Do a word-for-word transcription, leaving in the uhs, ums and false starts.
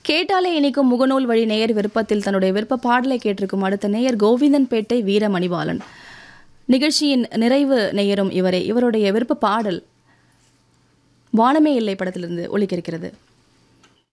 கேட்டாலே இனிக்கும் முகநூல் வழி நேயர் விருப்பத்தில் தன்னுடைய விருப்ப பாடலை கேட்டிருக்கும் அடுத்த நேயர் கோவிந்தன்பேட்டை வீரமணிபாலன். நிகழ்ச்சியின் நிறைவு நேயரும் இவரே. இவருடைய விருப்ப பாடல் வானமே இல்லை படத்திலிருந்து ஒலிக்கிறது.